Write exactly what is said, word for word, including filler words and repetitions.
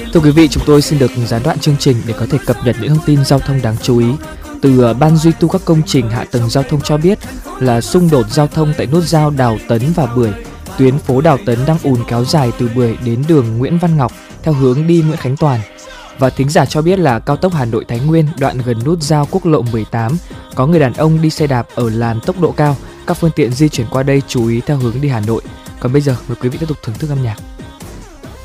Thưa quý vị, chúng tôi xin được gián đoạn chương trình để có thể cập nhật những thông tin giao thông đáng chú ý. Từ Ban duy tu các công trình hạ tầng giao thông cho biết là xung đột giao thông tại nút giao Đào Tấn và Bưởi. Tuyến phố Đào Tấn đang ùn kéo dài từ Bưởi đến đường Nguyễn Văn Ngọc theo hướng đi Nguyễn Khánh Toàn. Và thính giả cho biết là cao tốc Hà Nội Thái Nguyên đoạn gần nút giao quốc lộ mười tám có người đàn ông đi xe đạp ở làn tốc độ cao. Các phương tiện di chuyển qua đây chú ý theo hướng đi Hà Nội. Còn bây giờ mời quý vị tiếp tục thưởng thức âm nhạc.